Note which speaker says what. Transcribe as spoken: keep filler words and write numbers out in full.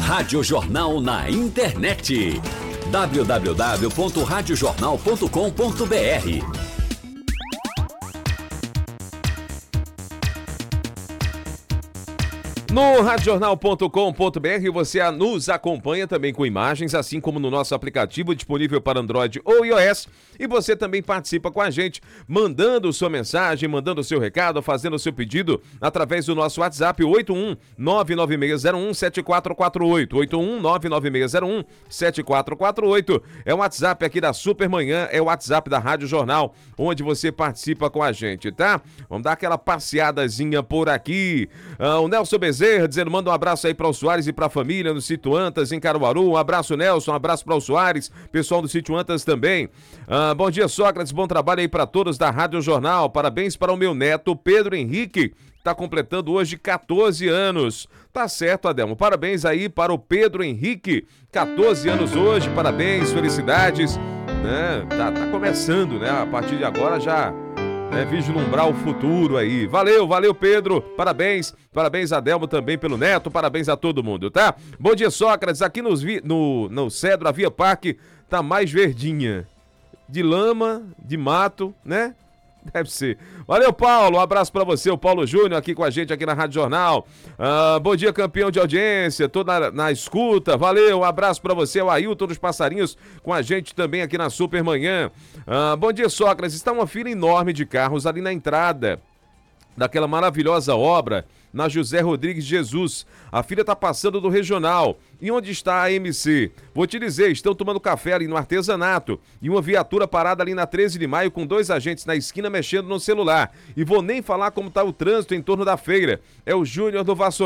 Speaker 1: Rádio Jornal na internet. w w w ponto rádio jornal ponto com ponto b r.
Speaker 2: No rádio jornal ponto com ponto b r você nos acompanha também com imagens, assim como no nosso aplicativo disponível para Android ou iOS. E você também participa com a gente, mandando sua mensagem, mandando seu recado, fazendo o seu pedido através do nosso WhatsApp, oito um nove nove seis zero um sete quatro quatro oito. oito um nove nove seis zero um sete quatro quatro oito. É o WhatsApp aqui da Supermanhã, é o WhatsApp da Rádio Jornal, onde você participa com a gente, tá? Vamos dar aquela passeadazinha por aqui. Ah, o Nelson Bezerra dizendo, manda um abraço aí para o Soares e para a família no Sítio Antas, em Caruaru. Um abraço, Nelson, um abraço para o Soares, pessoal do Sítio Antas também. Ah, bom dia, Sócrates, bom trabalho aí para todos da Rádio Jornal. Parabéns para o meu neto, Pedro Henrique, está completando hoje catorze anos. Tá certo, Adelmo. Parabéns aí para o Pedro Henrique, catorze anos hoje. Parabéns, felicidades. Né? Tá, tá começando, né? A partir de agora já... É, vislumbrar o futuro aí. Valeu, valeu, Pedro. Parabéns. Parabéns, Adelmo, também pelo neto. Parabéns a todo mundo, tá? Bom dia, Sócrates. Aqui nos vi... no, no Cedro, a Via Parque tá mais verdinha. De lama, de mato, né? Deve ser. Valeu, Paulo. Um abraço pra você, o Paulo Júnior, aqui com a gente aqui na Rádio Jornal. Ah, bom dia, campeão de audiência. Tô na, na escuta. Valeu. Um abraço pra você, o Ailton dos Passarinhos, com a gente também aqui na Supermanhã. Ah, bom dia, Sócrates. Está uma fila enorme de carros ali na entrada daquela maravilhosa obra na José Rodrigues Jesus. A fila está passando do Regional. E onde está a M C? Vou te dizer, estão tomando café ali no artesanato. E uma viatura parada ali na treze de maio com dois agentes na esquina mexendo no celular. E vou nem falar como está o trânsito em torno da feira. É o Júnior do Vassoura.